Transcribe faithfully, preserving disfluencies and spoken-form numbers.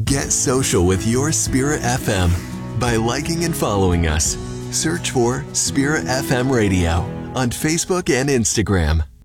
Get social with your Spirit F M by liking and following us. Search for Spirit F M Radio on Facebook and Instagram.